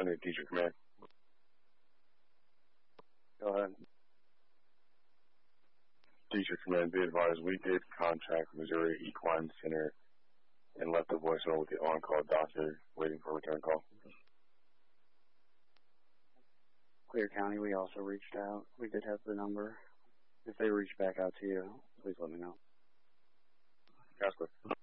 County Teacher Command. Go ahead. Teacher Command, be advised, we did contact Missouri Equine Center and left a voicemail with the on-call doctor waiting for a return call. Clear County, we also reached out. We did have the number. If they reach back out to you, please let me know. Casper.